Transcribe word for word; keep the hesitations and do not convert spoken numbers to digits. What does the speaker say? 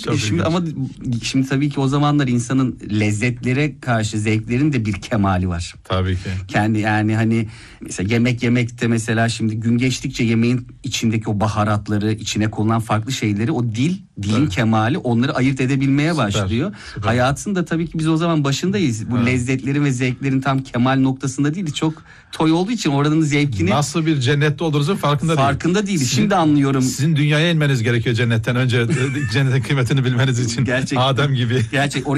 Çok şimdi ilginç. ama şimdi tabii ki o zamanlar insanın lezzetlere karşı zevklerin de bir kemali var. Tabii ki. Kendi yani hani mesela yemek yemekte mesela şimdi gün geçtikçe yemeğin içindeki o baharatları, içine konulan farklı şeyleri, o dil, dilin Tabii. kemali onları ayırt edebilmeye Süper, başlıyor. süper. Hayatın da tabii ki biz o zaman başındayız. Bu Evet. lezzetlerin ve zevklerin tam kemal noktasında değil, çok toy olduğu için oranın zevkini Nasıl bir cennette olduğunuzun farkında, farkında değiliz. Sizin- Şimdi anlıyorum. Sizin dünyaya inmeniz gerekiyor cennetten önce cennetin kıymetini bilmeniz için. Gerçekten. Adem gibi. Gerçek